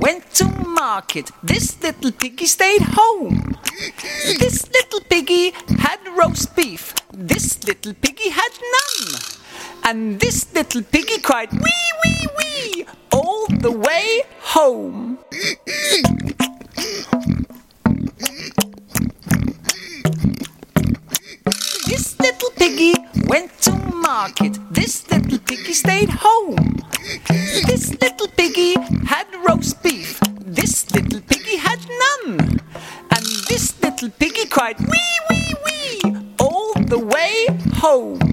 went to market. This little piggy stayed home. This little piggy had roast beef. This little piggy had none. And this little piggy cried, wee, wee, wee, all the way home. This little piggy went to market. This little piggy stayed home. This little piggy had roast beef. This little piggy had none. And this little piggy cried, wee, wee, wee, all the way home.